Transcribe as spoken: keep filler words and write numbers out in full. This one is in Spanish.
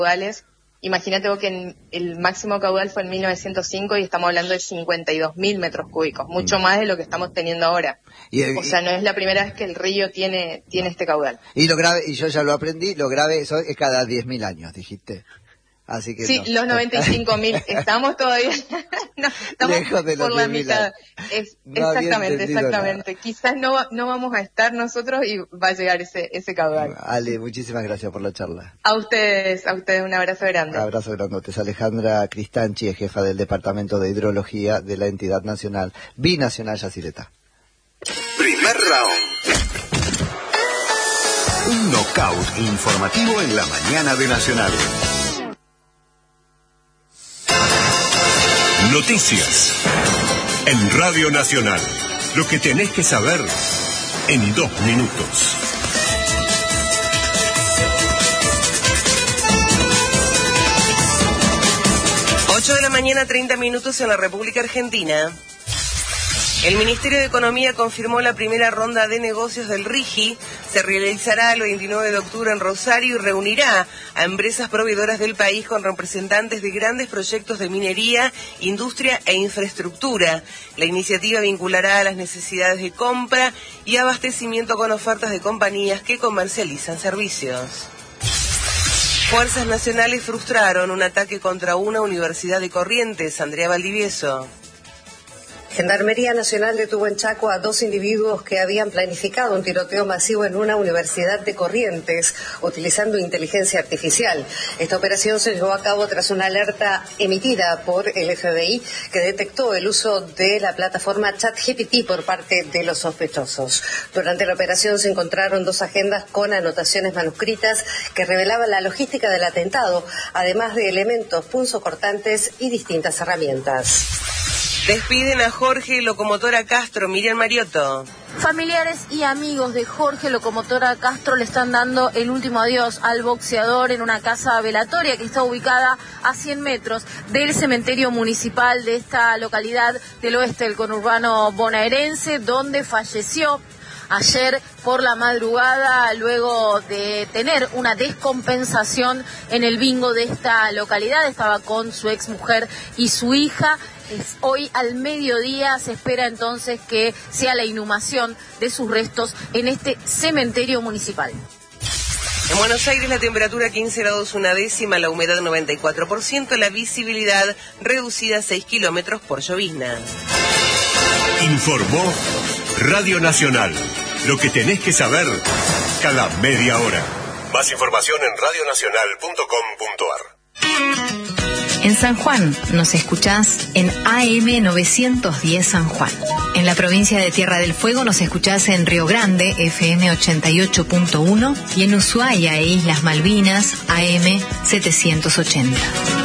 caudales. Imagínate vos que en el máximo caudal fue en mil novecientos cinco y estamos hablando de cincuenta y dos mil metros cúbicos, mucho más de lo que estamos teniendo ahora. Y, o sea, no es la primera vez que el río tiene tiene este caudal. Y lo grave, y yo ya lo aprendí, lo grave eso es cada diez mil años, dijiste. Así que sí, no. Los noventa y cinco mil, estamos todavía, no, estamos lejos de los por la mitad. Es, no exactamente, exactamente. Nada. Quizás no no vamos a estar nosotros y va a llegar ese ese caudal. Ale, muchísimas gracias por la charla. A ustedes, a ustedes un abrazo grande. Un abrazo grandote. Es Alejandra Cristanchi, es jefa del Departamento de Hidrología de la entidad nacional binacional Yacyretá. Primer round. Un knockout informativo en la mañana de Nacional. Noticias en Radio Nacional. Lo que tenés que saber en dos minutos. ocho de la mañana, treinta minutos en la República Argentina. El Ministerio de Economía confirmó la primera ronda de negocios del RIGI. Se realizará el veintinueve de octubre en Rosario y reunirá a empresas proveedoras del país con representantes de grandes proyectos de minería, industria e infraestructura. La iniciativa vinculará a las necesidades de compra y abastecimiento con ofertas de compañías que comercializan servicios. Fuerzas nacionales frustraron un ataque contra una universidad de Corrientes. Andrea Valdivieso. Gendarmería Nacional detuvo en Chaco a dos individuos que habían planificado un tiroteo masivo en una universidad de Corrientes, utilizando inteligencia artificial. Esta operación se llevó a cabo tras una alerta emitida por el F B I que detectó el uso de la plataforma ChatGPT por parte de los sospechosos. Durante la operación se encontraron dos agendas con anotaciones manuscritas que revelaban la logística del atentado, además de elementos punzocortantes y distintas herramientas. Despiden a Jorge Locomotora Castro. Miriam Mariotto. Familiares y amigos de Jorge Locomotora Castro le están dando el último adiós al boxeador en una casa velatoria que está ubicada a cien metros del cementerio municipal de esta localidad del oeste del conurbano bonaerense, donde falleció ayer por la madrugada luego de tener una descompensación en el bingo de esta localidad. Estaba con su exmujer y su hija. Hoy al mediodía se espera entonces que sea la inhumación de sus restos en este cementerio municipal. En Buenos Aires la temperatura quince grados una décima, la humedad noventa y cuatro por ciento, la visibilidad reducida a seis kilómetros por llovizna. Informó Radio Nacional. Lo que tenés que saber cada media hora. Más información en radio nacional punto com punto a r. En San Juan nos escuchás en A M novecientos diez San Juan. En la provincia de Tierra del Fuego nos escuchás en Río Grande, F M ochenta y ocho punto uno, y en Ushuaia e Islas Malvinas, A M setecientos ochenta.